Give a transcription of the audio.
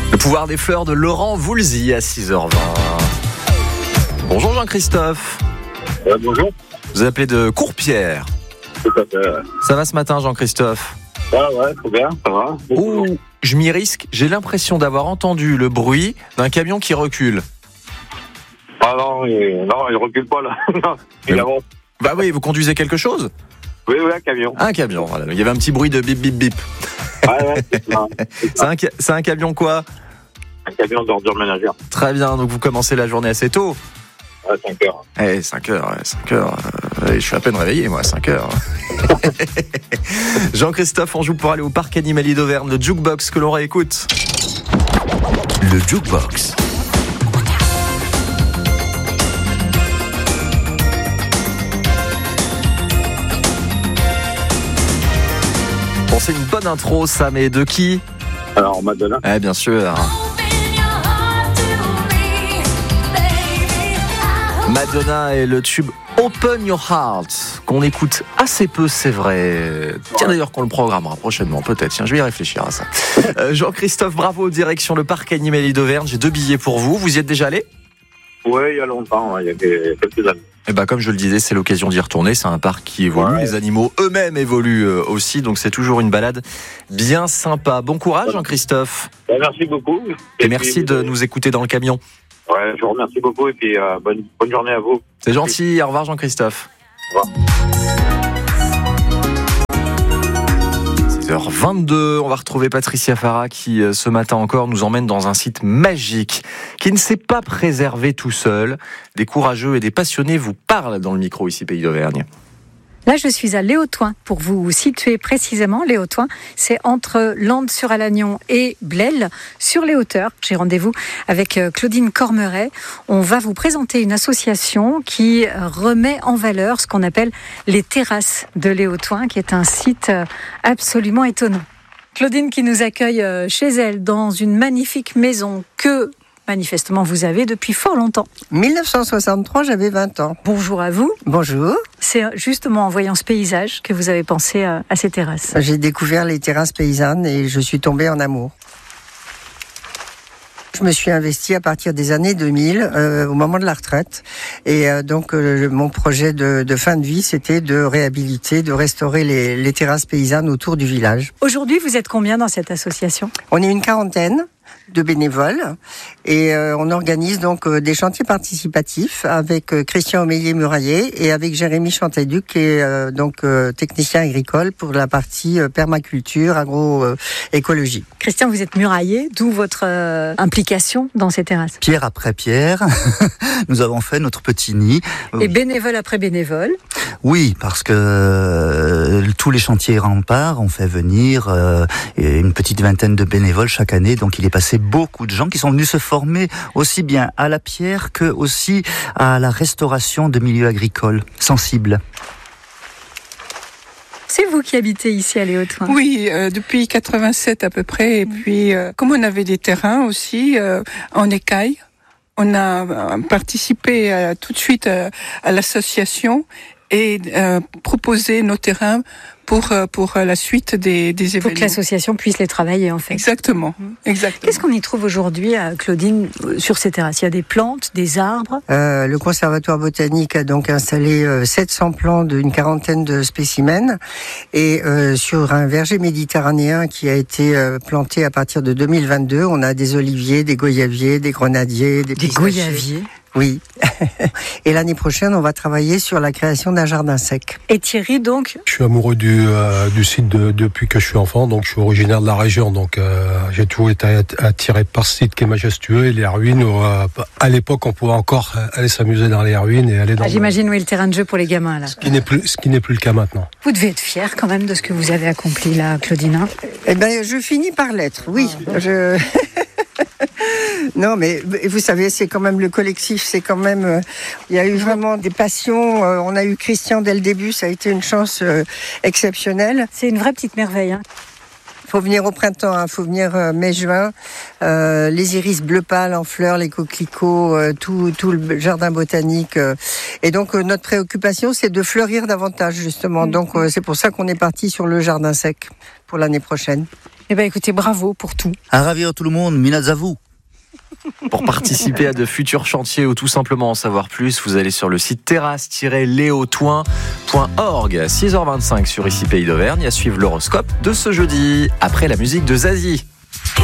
Le pouvoir des fleurs de Laurent Voulzy à 6h20. Bonjour Jean-Christophe. Bonjour. Vous appelez de Courpierre. Tout à fait. Ça va ce matin Jean-Christophe? Ouais, très bien, ça va. Ouh, je m'y risque. J'ai l'impression d'avoir entendu le bruit d'un camion qui recule. Ah non, il recule pas là. Non, il avance. Bah oui, vous conduisez quelque chose? Oui, un camion. Un camion, voilà. Il y avait un petit bruit de bip bip bip. Ouais, c'est ça. C'est un camion quoi? Un camion d'ordures ménagères. Très bien, donc vous commencez la journée assez tôt. Ouais, 5 heures. 5 heures. Je suis à peine réveillé, moi, 5 heures. Jean-Christophe, on joue pour aller au parc animalier d'Auvergne, le Jukebox que l'on réécoute. Le Jukebox. Bon, c'est une bonne intro, ça, mais de qui? Alors, Madonna. Bien sûr. Madonna et le tube Open Your Heart, qu'on écoute assez peu, c'est vrai. Tiens, d'ailleurs, qu'on le programmera prochainement, peut-être. Tiens, je vais y réfléchir à ça. Jean-Christophe, bravo, direction le parc animalier d'Auvergne. J'ai 2 billets pour vous. Vous y êtes déjà allé? Oui, il y a longtemps, il y a quelques années. Et comme je le disais, c'est l'occasion d'y retourner. C'est un parc qui évolue. Ouais. Les animaux eux-mêmes évoluent aussi. Donc, c'est toujours une balade bien sympa. Bon courage, Jean-Christophe. Merci beaucoup. Et merci de nous écouter dans le camion. Ouais, je vous remercie beaucoup et puis bonne journée à vous. C'est gentil. Au revoir, Jean-Christophe. Au revoir. 6h22, on va retrouver Patricia Farah qui, ce matin encore, nous emmène dans un site magique qui ne s'est pas préservé tout seul. Des courageux et des passionnés vous parlent dans le micro ici, Pays d'Auvergne. Là, je suis à Léotoing. Pour vous situer précisément, Léotoing, c'est entre Landes-sur-Alagnon et Blel, sur les hauteurs. J'ai rendez-vous avec Claudine Cormeret. On va vous présenter une association qui remet en valeur ce qu'on appelle les terrasses de Léotoing, qui est un site absolument étonnant. Claudine qui nous accueille chez elle dans une magnifique maison que... manifestement, vous avez depuis fort longtemps. 1963, j'avais 20 ans. Bonjour à vous. Bonjour. C'est justement en voyant ce paysage que vous avez pensé à ces terrasses. J'ai découvert les terrasses paysannes et je suis tombée en amour. Je me suis investie à partir des années 2000, au moment de la retraite. Et donc, mon projet de fin de vie, c'était de réhabiliter, de restaurer les terrasses paysannes autour du village. Aujourd'hui, vous êtes combien dans cette association ? On est une quarantaine de bénévoles et on organise donc des chantiers participatifs avec Christian Omeillet-Muraillet et avec Jérémy Chanteduc qui est donc technicien agricole pour la partie permaculture, agroécologie. Christian, vous êtes murailler, d'où votre implication dans ces terrasses ? Pierre après pierre, nous avons fait notre petit nid. Et bénévole après bénévole ? Oui, parce que tous les chantiers remparts ont fait venir une petite vingtaine de bénévoles chaque année, donc il est passé beaucoup de gens qui sont venus se former aussi bien à la pierre que aussi à la restauration de milieux agricoles sensibles. C'est vous qui habitez ici à Léotoing ? Oui, depuis 87 à peu près. Et puis, comme on avait des terrains aussi en écaille, on a participé tout de suite à l'association et proposé nos terrains pour la suite des événements. Pour que l'association puisse les travailler, en fait. Exactement. Qu'est-ce qu'on y trouve aujourd'hui, Claudine, sur ces terrasses ? Il y a des plantes, des arbres ? Le Conservatoire botanique a donc installé 700 plants d'une quarantaine de spécimens. Et sur un verger méditerranéen qui a été planté à partir de 2022, on a des oliviers, des goyaviers, des grenadiers, des pistachés. Goyaviers ? Oui. Et l'année prochaine, on va travailler sur la création d'un jardin sec. Et Thierry, donc ? Je suis amoureux du site depuis que je suis enfant, donc je suis originaire de la région, donc j'ai toujours été attiré par ce site qui est majestueux et les ruines. À l'époque, on pouvait encore aller s'amuser dans les ruines et aller dans. J'imagine oui, le terrain de jeu pour les gamins là. Ce qui n'est plus le cas maintenant. Vous devez être fier quand même de ce que vous avez accompli là, Claudine. Eh ben, je finis par l'être. Oui, Non, mais vous savez, c'est quand même le collectif, c'est quand même... il y a eu vraiment des passions. On a eu Christian dès le début, ça a été une chance exceptionnelle. C'est une vraie petite merveille. Il faut venir au printemps, faut venir mai-juin. Les iris bleu pâle en fleurs, les coquelicots, tout le jardin botanique. Et donc, notre préoccupation, c'est de fleurir davantage, justement. Donc, c'est pour ça qu'on est parti sur le jardin sec pour l'année prochaine. Eh ben, écoutez, bravo pour tout. À ravir tout le monde, minaz à vous. Pour participer à de futurs chantiers ou tout simplement en savoir plus, vous allez sur le site terrasse-léotouin.org. 6h25 sur ICI Pays d'Auvergne, à suivre l'horoscope de ce jeudi, après la musique de Zazie.